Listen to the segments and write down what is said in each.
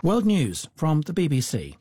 World News from the BBC.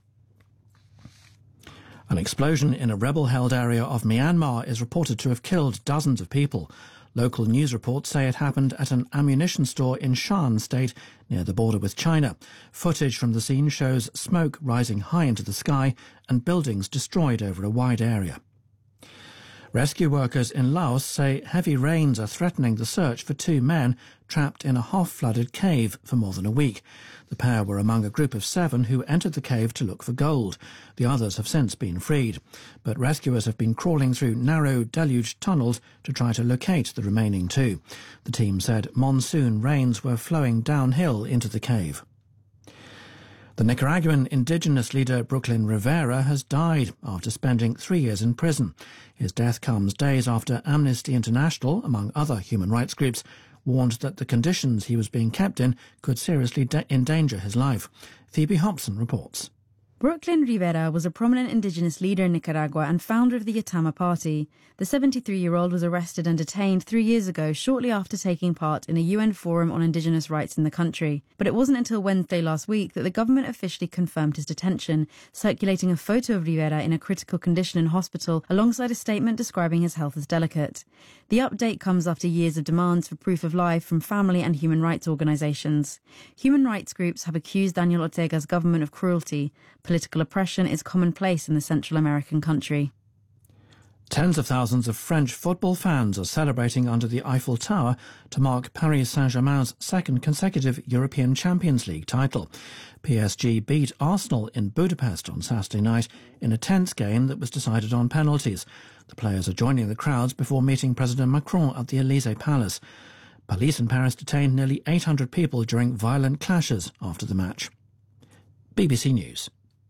An explosion in a rebel-held area of Myanmar is reported to have killed dozens of people. Local news reports say it happened at an ammunition store in Shan State, near the border with China. Footage from the scene shows smoke rising high into the sky and buildings destroyed over a wide area. Rescue workers in Laos say heavy rains are threatening the search for two men trapped in a half-flooded cave for more than a week. The pair were among a group of 7 who entered the cave to look for gold. The others have since been freed. But rescuers have been crawling through narrow, deluged tunnels to try to locate the remaining 2. The team said monsoon rains were flowing downhill into the cave. The Nicaraguan indigenous leader Brooklyn Rivera has died after spending 3 years in prison. His death comes days after Amnesty International, among other human rights groups, warned that the conditions he was being kept in could seriously endanger his life. Phoebe Hobson reports. Brooklyn Rivera was a prominent indigenous leader in Nicaragua and founder of the Yatama Party. The 73-year-old was arrested and detained 3 years ago, shortly after taking part in a UN forum on indigenous rights in the country. But it wasn't until Wednesday last week that the government officially confirmed his detention, circulating a photo of Rivera in a critical condition in hospital alongside a statement describing his health as delicate. The update comes after years of demands for proof of life from family and human rights organisations. Human rights groups have accused Daniel Ortega's government of cruelty. Political oppression is commonplace in the Central American country. Tens of thousands of French football fans are celebrating under the Eiffel Tower to mark Paris Saint-Germain's second consecutive European Champions League title. PSG beat Arsenal in Budapest on Saturday night in a tense game that was decided on penalties. The players are joining the crowds before meeting President Macron at the Élysée Palace. Police in Paris detained nearly 800 people during violent clashes after the match. BBC News.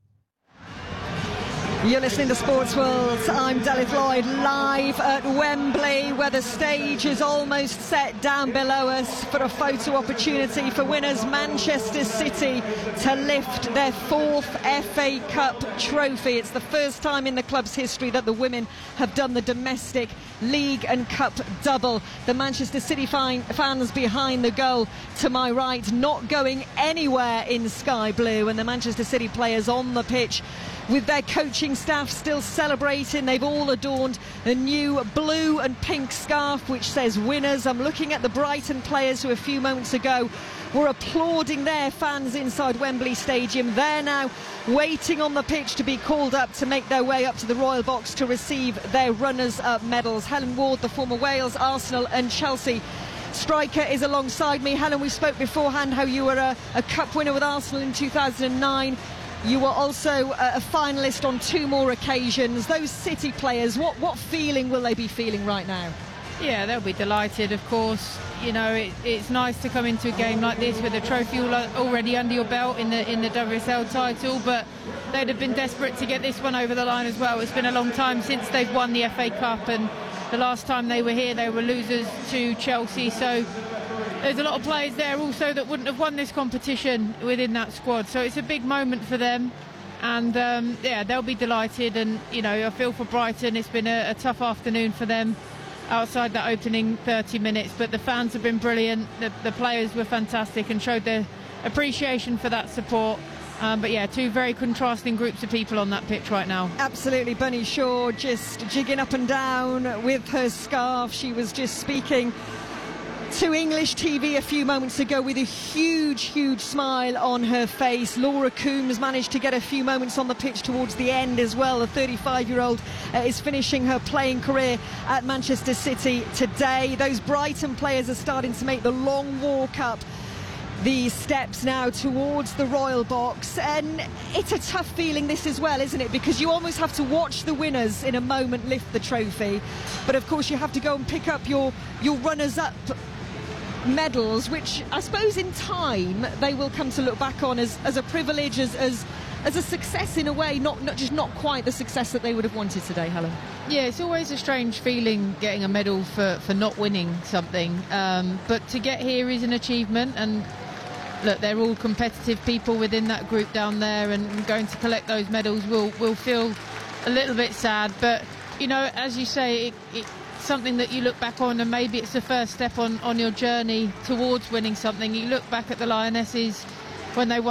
You're listening to Sports World. I'm Delith Lloyd, live at Wembley, where the stage is almost set down below us for a photo opportunity for winners Manchester City to lift their 4th FA Cup trophy. It's the first time in the club's history that the women have done the domestic league and cup double. The Manchester City fans behind the goal to my right, not going anywhere in sky blue, and the Manchester City players on the pitch with their coaching staff still celebrating. They've all adorned a new blue and pink scarf which says winners. I'm looking at the Brighton players who a few moments ago were applauding their fans inside Wembley Stadium. They're now waiting on the pitch to be called up to make their way up to the Royal Box to receive their runners-up medals. Helen Ward, the former Wales, Arsenal and Chelsea striker, is alongside me. Helen, we spoke beforehand how you were a cup winner with Arsenal in 2009. You were also a finalist on 2 more occasions. Those City players, what feeling will they be feeling right now? Yeah, they'll be delighted, of course. You know, it's nice to come into a game like this with a trophy already under your belt in the WSL title, but they'd have been desperate to get this one over the line as well. It's been a long time since they've won the FA Cup, and the last time they were here, they were losers to Chelsea. So there's a lot of players there also that wouldn't have won this competition within that squad. So it's a big moment for them. And, yeah, they'll be delighted. And, you know, I feel for Brighton. It's been a tough afternoon for them outside that opening 30 minutes. But the fans have been brilliant. The players were fantastic and showed their appreciation for that support. But, yeah, 2 very contrasting groups of people on that pitch right now. Absolutely. Bunny Shaw just jigging up and down with her scarf. She was just speaking to English TV a few moments ago with a huge smile on her face. Laura Coombs managed to get a few moments on the pitch towards the end as well. The 35-year-old is finishing her playing career at Manchester City today. Those Brighton players are starting to make the long walk up the steps now towards the Royal Box, and it's a tough feeling this as well, isn't it? Because you almost have to watch the winners in a moment lift the trophy, but of course you have to go and pick up your runners-up medals, which I suppose in time they will come to look back on as a privilege, as a success in a way, not quite the success that they would have wanted today, Helen. Yeah, it's always a strange feeling getting a medal for not winning something, but to get here is an achievement. And look, they're all competitive people within that group down there, and going to collect those medals will feel a little bit sad, but you know, as you say, it's something that you look back on, and maybe it's the first step on your journey towards winning something. You look back at the Lionesses when they won